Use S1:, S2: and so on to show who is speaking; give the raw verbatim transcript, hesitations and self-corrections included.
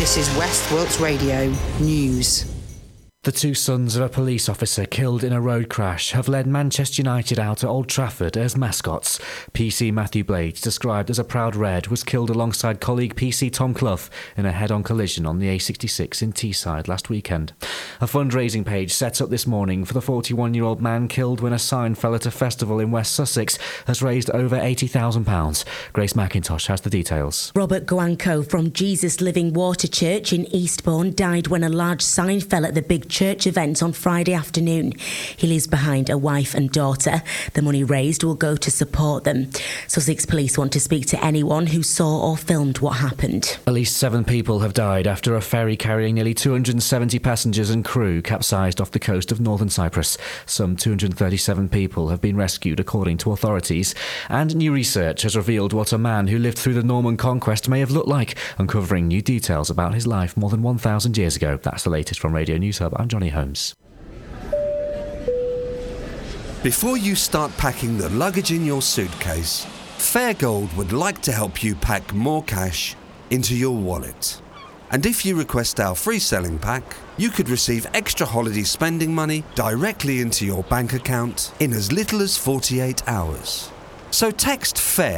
S1: This is West Wilts Radio News.
S2: The two sons of a police officer killed in a road crash have led Manchester United out at Old Trafford as mascots. P C Matthew Blades, described as a proud Red, was killed alongside colleague P C Tom Clough in a head-on collision on the A sixty-six in Teesside last weekend. A fundraising page set up this morning for the forty-one-year-old man killed when a sign fell at a festival in West Sussex has raised over eighty thousand pounds. Grace McIntosh has the details.
S3: Robert Guanco from Jesus Living Water Church in Eastbourne died when a large sign fell at the big church event on Friday afternoon. He leaves behind a wife and daughter. The money raised will go to support them. Sussex Police want to speak to anyone who saw or filmed what happened.
S2: At least seven people have died after a ferry carrying nearly two hundred seventy passengers and crew capsized off the coast of northern Cyprus. Some two hundred thirty-seven people have been rescued, according to authorities. And new research has revealed what a man who lived through the Norman conquest may have looked like, uncovering new details about his life more than one thousand years ago. That's the latest from Radio News Hub. I'm Johnny Holmes.
S4: Before you start packing the luggage in your suitcase, Fairgold would like to help you pack more cash into your wallet. And if you request our free selling pack, you could receive extra holiday spending money directly into your bank account in as little as forty-eight hours. So text FAIR